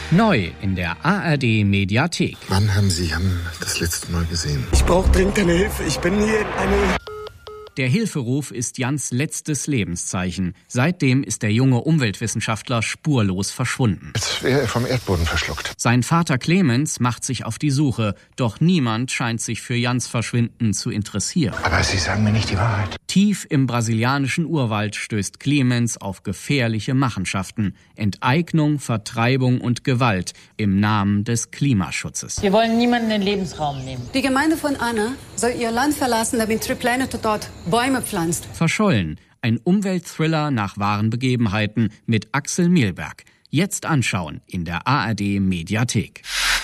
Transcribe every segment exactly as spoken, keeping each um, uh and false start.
Neu in der A R D-Mediathek. Wann haben Sie ihn das letzte Mal gesehen? Ich brauche dringend eine Hilfe. Ich bin hier in eine... Der Hilferuf ist Jans letztes Lebenszeichen. Seitdem ist der junge Umweltwissenschaftler spurlos verschwunden. Jetzt wäre er vom Erdboden verschluckt. Sein Vater Clemens macht sich auf die Suche. Doch niemand scheint sich für Jans Verschwinden zu interessieren. Aber Sie sagen mir nicht die Wahrheit. Tief im brasilianischen Urwald stößt Clemens auf gefährliche Machenschaften. Enteignung, Vertreibung und Gewalt im Namen des Klimaschutzes. Wir wollen niemanden den Lebensraum nehmen. Die Gemeinde von Anna soll ihr Land verlassen, damit Triplanet dort Bäume pflanzt. Verschollen. Ein Umweltthriller nach wahren Begebenheiten mit Axel Mielberg. Jetzt anschauen in der A R D-Mediathek.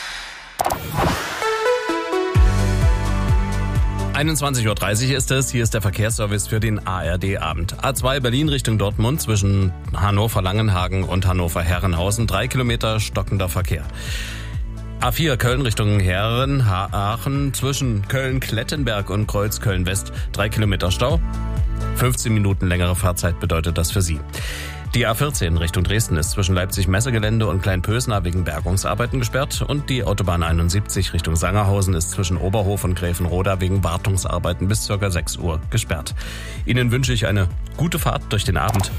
einundzwanzig Uhr dreißig ist es. Hier ist der Verkehrsservice für den A R D-Abend. A zwei Berlin Richtung Dortmund zwischen Hannover-Langenhagen und Hannover-Herrenhausen. Drei Kilometer stockender Verkehr. A vier Köln Richtung Herrenhagen zwischen Köln-Klettenberg und Kreuz-Köln-West. Drei Kilometer Stau. fünfzehn Minuten längere Fahrzeit bedeutet das für Sie. Die A vierzehn Richtung Dresden ist zwischen Leipzig-Messegelände und Kleinpösna wegen Bergungsarbeiten gesperrt. Und die Autobahn einundsiebzig Richtung Sangerhausen ist zwischen Oberhof und Gräfenroda wegen Wartungsarbeiten bis ca. sechs Uhr gesperrt. Ihnen wünsche ich eine gute Fahrt durch den Abend.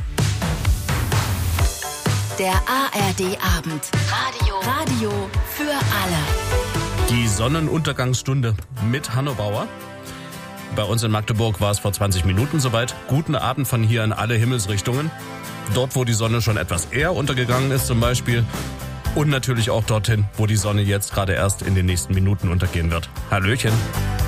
Der A R D-Abend. Radio. Radio für alle. Die Sonnenuntergangsstunde mit Hanno Bauer. Bei uns in Magdeburg war es vor zwanzig Minuten soweit. Guten Abend von hier in alle Himmelsrichtungen. Dort, wo die Sonne schon etwas eher untergegangen ist zum Beispiel. Und natürlich auch dorthin, wo die Sonne jetzt gerade erst in den nächsten Minuten untergehen wird. Hallöchen.